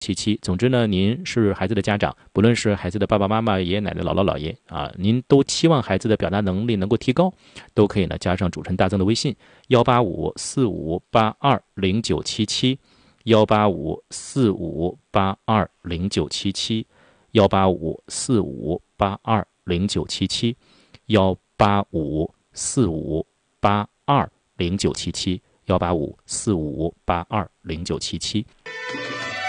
77。总之呢，您是孩子的家长，不论是孩子的爸爸妈妈、爷爷奶奶、姥姥姥爷啊，您都期望孩子的表达能力能够提高，都可以呢加上主持人大增的微信18545820977。18545820977。18545820977。18545820977。18545820977。